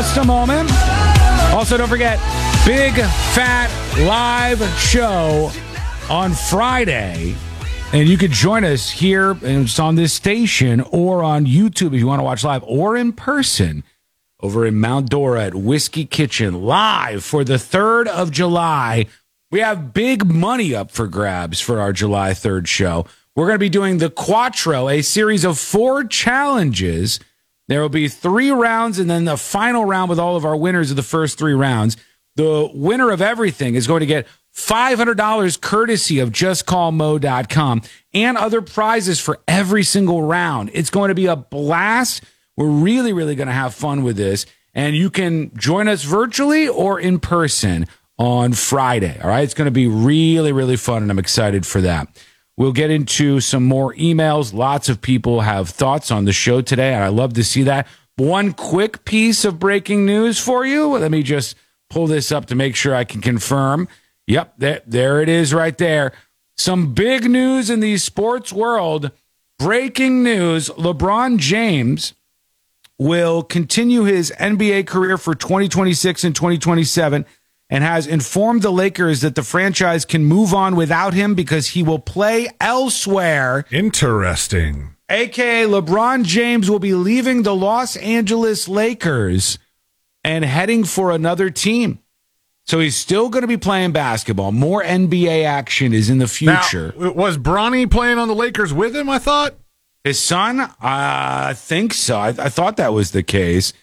just a moment. Also, don't forget, big fat live show on Friday. And you could join us here, and it's on this station, or on YouTube if you want to watch live, or in person over in Mount Dora at Whiskey Kitchen, live for the 3rd of July. We have big money up for grabs for our July 3rd show. We're going to be doing the Quattro, a series of 4 challenges. There will be 3 rounds, and then the final round with all of our winners of the first 3 rounds. The winner of everything is going to get $500 courtesy of JustCallMo.com and other prizes for every single round. It's going to be a blast. We're really, really going to have fun with this. And you can join us virtually or in person on Friday. All right. It's going to be really, really fun, and I'm excited for that. We'll get into some more emails. Lots of people have thoughts on the show today, and I love to see that. One quick piece of breaking news for you. Let me just pull this up to make sure I can confirm. Yep, there it is right there. Some big news in the sports world. Breaking news, LeBron James will continue his NBA career for 2026 and 2027 and has informed the Lakers that the franchise can move on without him because he will play elsewhere. Interesting. AKA LeBron James will be leaving the Los Angeles Lakers and heading for another team. So he's still going to be playing basketball. More NBA action is in the future. Now, was Bronny playing on the Lakers with him, I thought? His son? I think so. I thought that was the case.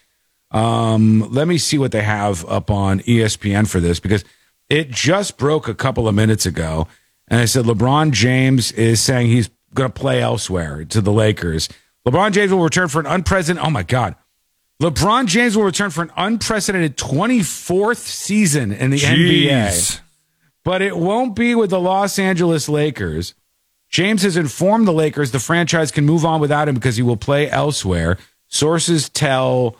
Let me see what they have up on ESPN for this, because it just broke a couple of minutes ago. And I said LeBron James is saying he's going to play elsewhere to the Lakers. LeBron James will return for an unprecedented, oh my God. LeBron James will return for an unprecedented 24th season in the NBA. But it won't be with the Los Angeles Lakers. James has informed the Lakers the franchise can move on without him because he will play elsewhere. Sources tell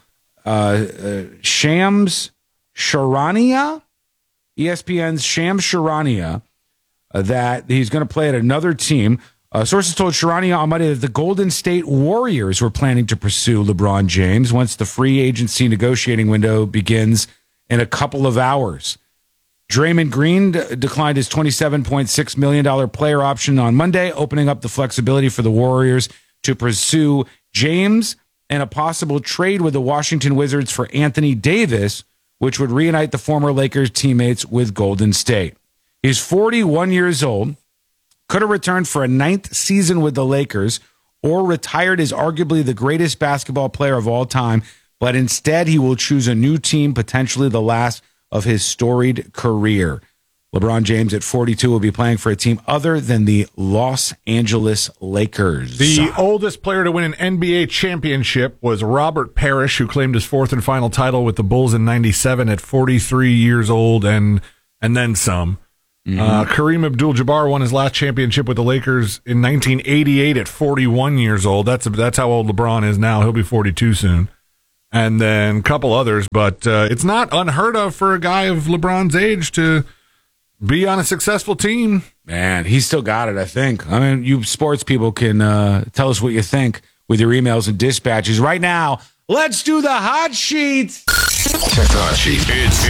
Shams Charania, ESPN's Shams Charania, that he's going to play at another team. Sources told Charania on Monday that the Golden State Warriors were planning to pursue LeBron James once the free agency negotiating window begins in a couple of hours. Draymond Green declined his $27.6 million player option on Monday, opening up the flexibility for the Warriors to pursue James and a possible trade with the Washington Wizards for Anthony Davis, which would reunite the former Lakers teammates with Golden State. He's 41 years old, could have returned for a 9th season with the Lakers, or retired as arguably the greatest basketball player of all time, but instead he will choose a new team, potentially the last of his storied career. LeBron James at 42 will be playing for a team other than the Los Angeles Lakers. The oldest player to win an NBA championship was Robert Parrish, who claimed his 4th and final title with the Bulls in 97 at 43 years old and then some. Kareem Abdul-Jabbar won his last championship with the Lakers in 1988 at 41 years old. That's how old LeBron is now. He'll be 42 soon. And then a couple others, but it's not unheard of for a guy of LeBron's age to be on a successful team. Man, he's still got it, I think. I mean, you sports people can tell us what you think with your emails and dispatches. Right now, let's do the hot sheet. Check the hot sheet. It's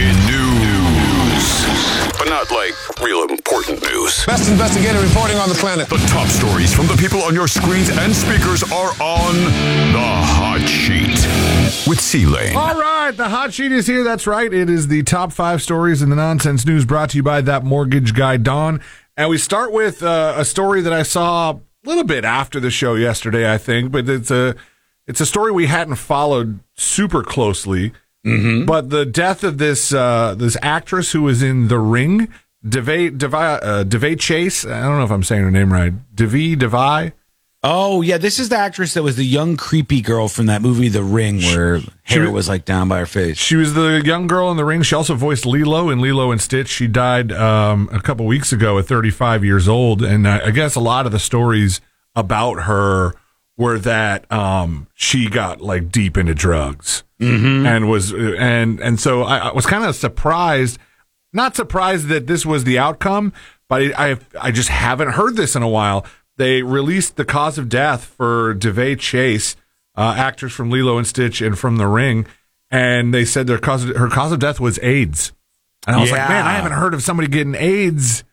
news, but not like real important news. Best investigative reporting on the planet. The top stories from the people on your screens and speakers are on the hot sheet with C-Lane. All right, the hot sheet is here. That's right. It is the top 5 stories in the nonsense news brought to you by that mortgage guy, Don. And we start with a story that I saw a little bit after the show yesterday, I think, but it's a story we hadn't followed super closely. Mm-hmm. But the death of this actress who was in The Ring, DeVay Chase. I don't know if I'm saying her name right. DeVay. Oh, yeah, this is the actress that was the young, creepy girl from that movie, The Ring, where hair was like down by her face. She was the young girl in The Ring. She also voiced Lilo in Lilo and Stitch. She died a couple weeks ago at 35 years old. And I guess a lot of the stories about her were that she got like deep into drugs and so I was kind of surprised, not surprised that this was the outcome, but I just haven't heard this in a while. They released the cause of death for DeVay Chase, actress from Lilo and Stitch and from The Ring, and they said her cause of death was AIDS. And I was like, man, I haven't heard of somebody getting AIDS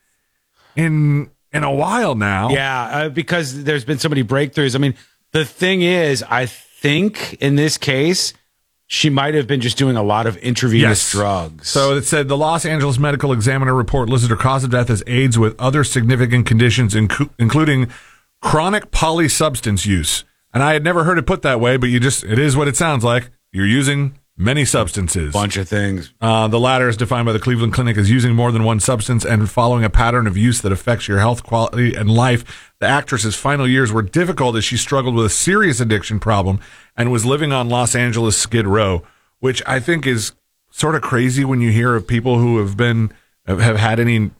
in a while now. Yeah, because there's been so many breakthroughs. I mean, the thing is, I think in this case, she might have been just doing a lot of intravenous drugs. So it said the Los Angeles Medical Examiner report listed her cause of death as AIDS with other significant conditions, including chronic polysubstance use. And I had never heard it put that way, but it is what it sounds like. You're using many substances. Bunch of things. The latter is defined by the Cleveland Clinic as using more than one substance and following a pattern of use that affects your health, quality, and life. The actress's final years were difficult as she struggled with a serious addiction problem and was living on Los Angeles Skid Row, which I think is sort of crazy when you hear of people who have had any,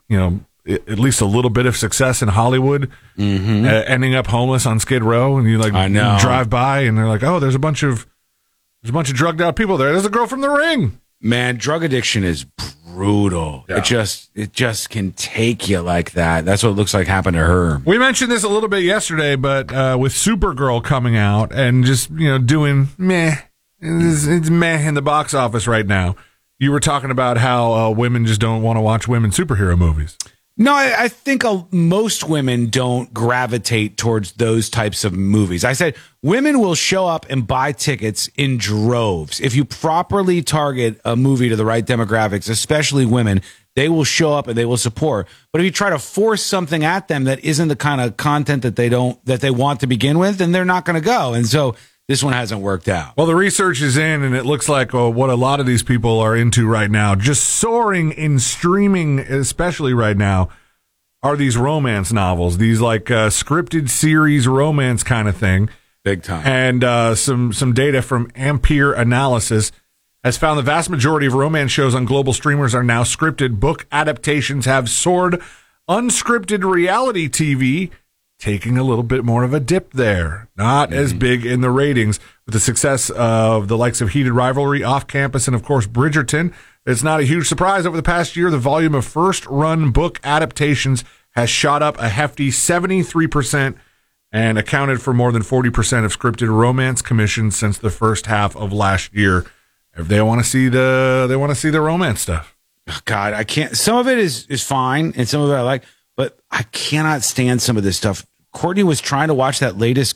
at least a little bit of success in Hollywood, ending up homeless on Skid Row, and you drive by and they're like, oh, there's a bunch of drugged out people there. There's a girl from The Ring. Man, drug addiction is brutal. Yeah. It just can take you like that. That's what it looks like happened to her. We mentioned this a little bit yesterday, but with Supergirl coming out and just doing meh, it's meh in the box office right now. You were talking about how women just don't want to watch women superhero movies. No, I think most women don't gravitate towards those types of movies. I said women will show up and buy tickets in droves. If you properly target a movie to the right demographics, especially women, they will show up and they will support. But if you try to force something at them that isn't the kind of content that they want to begin with, then they're not going to go. And so this one hasn't worked out. Well, the research is in, and it looks like what a lot of these people are into right now, just soaring in streaming, especially right now, are these romance novels, these like scripted series romance kind of thing. Big time. And some data from Ampere Analysis has found the vast majority of romance shows on global streamers are now scripted. Book adaptations have soared. Unscripted reality TV taking a little bit more of a dip there. Not as big in the ratings. With the success of the likes of Heated Rivalry, Off Campus, and of course Bridgerton, it's not a huge surprise. Over the past year, the volume of first-run book adaptations has shot up a hefty 73% and accounted for more than 40% of scripted romance commissions since the first half of last year. If they want to see the romance stuff. God, I can't. Some of it is fine, and some of it I like, but I cannot stand some of this stuff. Courtney was trying to watch that latest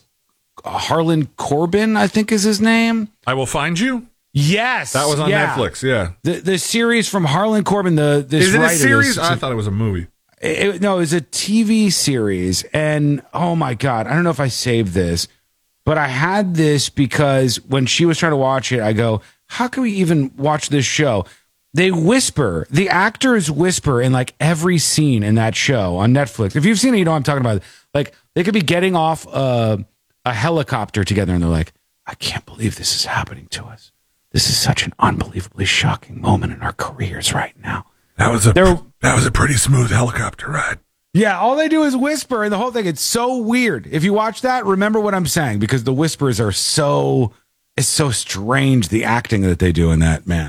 Harlan Coben, I think is his name. I Will Find You. Yes, that was on Netflix. Yeah, the series from Harlan Coben. Is it a series? I thought it was a movie. No, it was a TV series, and oh my God, I don't know if I saved this, but I had this because when she was trying to watch it, I go, how can we even watch this show? They whisper, the actors whisper in like every scene in that show on Netflix. If you've seen it, you know what I'm talking about. Like they could be getting off a helicopter together and they're like, I can't believe this is happening to us. This is such an unbelievably shocking moment in our careers right now. That was a pretty smooth helicopter ride. Yeah, all they do is whisper and the whole thing, it's so weird. If you watch that, remember what I'm saying because the whispers are it's so strange, the acting that they do in that, man.